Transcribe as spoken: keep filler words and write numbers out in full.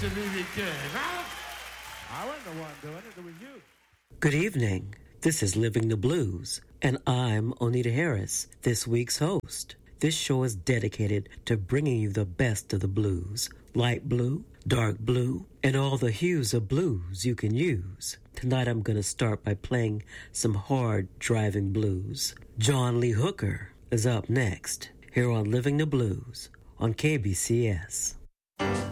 celui lesquels, hein? I wasn't the one doing it, it was you. Good evening. This is Living the Blues, and I'm Onita Harris, this week's host. This show is dedicated to bringing you the best of the blues, light blue, dark blue, and all the hues of blues you can use. Tonight I'm going to start by playing some hard driving blues. John Lee Hooker is up next, here on Living the Blues on K B C S.